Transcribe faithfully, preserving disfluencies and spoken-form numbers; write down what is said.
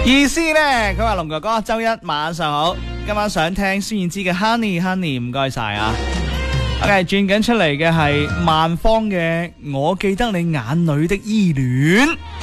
意思呢，佢話龍哥哥周一晚上好，今晚想聽孫燕姿嘅 Honey Honey， 唔該晒啊。OK， 轉緊出嚟嘅係萬芳嘅我記得你眼裏的依戀。